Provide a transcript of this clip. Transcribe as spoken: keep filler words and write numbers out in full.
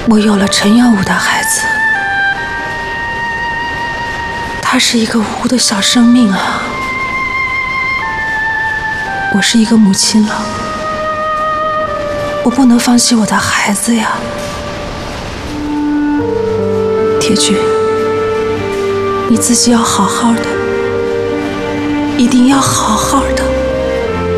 我有了陈耀武的孩子，他是一个无辜的小生命啊！我是一个母亲了，我不能放弃我的孩子呀！铁军，你自己要好好的，一定要好好的。